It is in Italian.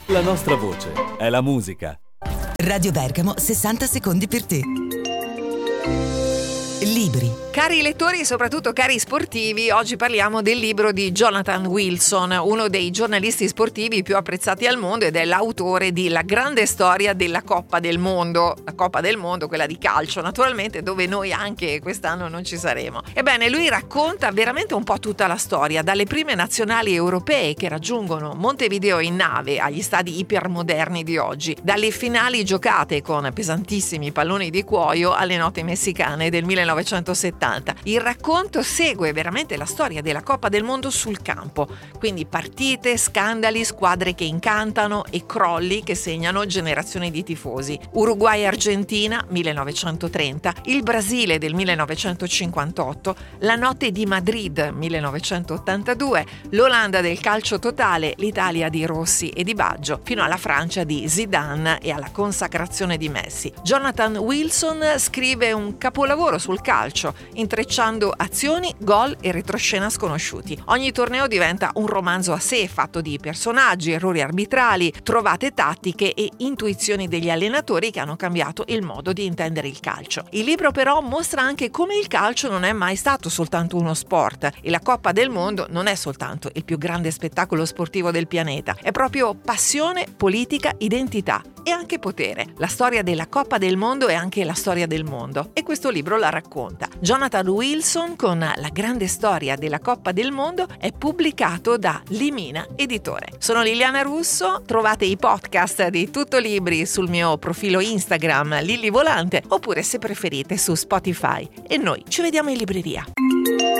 La nostra voce è la musica. Radio Bergamo, 60 secondi per te. Libri. Cari lettori e soprattutto cari sportivi, oggi parliamo del libro di Jonathan Wilson, uno dei giornalisti sportivi più apprezzati al mondo ed è l'autore di La grande storia della Coppa del Mondo. La Coppa del Mondo, quella di calcio naturalmente, dove noi anche quest'anno non ci saremo. Ebbene, lui racconta veramente un po' tutta la storia, dalle prime nazionali europee che raggiungono Montevideo in nave agli stadi ipermoderni di oggi, dalle finali giocate con pesantissimi palloni di cuoio alle note messicane del 1970. Il racconto segue veramente la storia della Coppa del Mondo sul campo, quindi partite, scandali, squadre che incantano e crolli che segnano generazioni di tifosi. Uruguay-Argentina 1930, il Brasile del 1958, la notte di Madrid 1982, l'Olanda del calcio totale, l'Italia di Rossi e di Baggio, fino alla Francia di Zidane e alla consacrazione di Messi. Jonathan Wilson scrive un capolavoro sul calcio, intrecciando azioni, gol e retroscena sconosciuti. Ogni torneo diventa un romanzo a sé, fatto di personaggi, errori arbitrali, trovate tattiche e intuizioni degli allenatori che hanno cambiato il modo di intendere il calcio. Il libro però mostra anche come il calcio non è mai stato soltanto uno sport e la Coppa del Mondo non è soltanto il più grande spettacolo sportivo del pianeta, è proprio passione, politica, identità e anche potere. La storia della Coppa del Mondo è anche la storia del mondo e questo libro la racconta. Jonathan Wilson con La grande storia della Coppa del Mondo è pubblicato da Limina Editore. Sono Liliana Russo, trovate i podcast di Tutto Libri sul mio profilo Instagram Lilli Volante oppure se preferite su Spotify e noi ci vediamo in libreria.